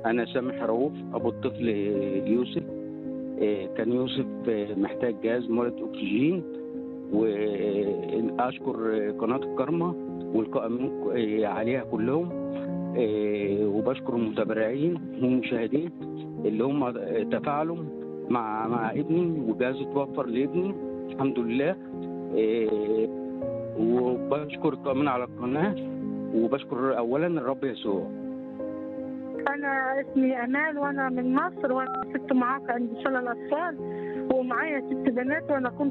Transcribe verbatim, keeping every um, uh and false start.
أنا سامح رؤوف أبو الطفل يوسف. آه، كان يوسف آه، محتاج جهاز مولد أكسجين، وأشكر قناة الكرمة والقائمين آه، عليها كلهم. آه، وبشكر المتبرعين والمشاهدين اللي هم تفاعلوا مع مع ابني، وجهاز اتوفر لابني الحمد لله. آه، وبشكر القائمين على القناة، وبشكر أولا الرب يسوع. أنا اسمي أمال وأنا من مصر، وأنا ست معاق عند شلل الأطفال، ومعايا ست بنات، وأنا كنت